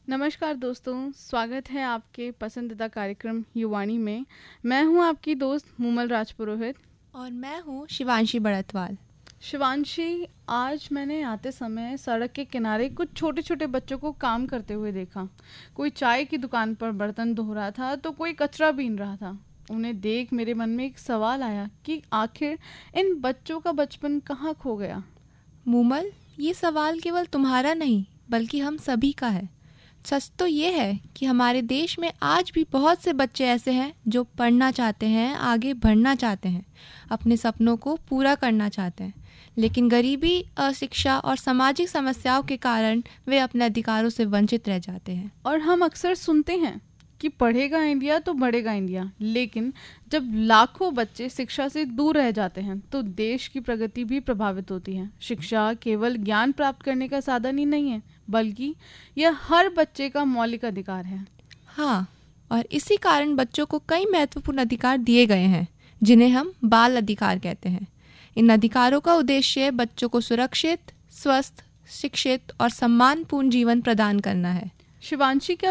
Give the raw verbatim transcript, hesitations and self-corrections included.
नमस्कार दोस्तों, स्वागत है आपके पसंदीदा कार्यक्रम युवाणी में। मैं हूं आपकी दोस्त मूमल राजपुरोहित और मैं हूं शिवांशी बड़तवाल। शिवांशी, आज मैंने आते समय सड़क के किनारे कुछ छोटे छोटे बच्चों को काम करते हुए देखा। कोई चाय की दुकान पर बर्तन धो रहा था तो कोई कचरा बीन रहा था। उन्हें देख मेरे मन में एक सवाल आया कि आखिर इन बच्चों का बचपन कहाँ खो गया। मूमल, ये सवाल केवल तुम्हारा नहीं बल्कि हम सभी का है। सच तो ये है कि हमारे देश में आज भी बहुत से बच्चे ऐसे हैं जो पढ़ना चाहते हैं, आगे बढ़ना चाहते हैं, अपने सपनों को पूरा करना चाहते हैं, लेकिन गरीबी, अशिक्षा और सामाजिक समस्याओं के कारण वे अपने अधिकारों से वंचित रह जाते हैं। और हम अक्सर सुनते हैं कि पढ़ेगा इंडिया तो बढ़ेगा इंडिया, लेकिन जब लाखों बच्चे शिक्षा से दूर रह जाते हैं तो देश की प्रगति भी प्रभावित होती है। शिक्षा केवल ज्ञान प्राप्त करने का साधन ही नहीं है, बल्कि यह हर बच्चे का मौलिक अधिकार है। हाँ, और इसी कारण बच्चों को कई महत्वपूर्ण अधिकार दिए गए हैं जिन्हें हम बाल अधिकार कहते हैं। इन अधिकारों का उद्देश्य बच्चों को सुरक्षित, स्वस्थ, शिक्षित और सम्मानपूर्ण जीवन प्रदान करना है। शिवांशी, क्या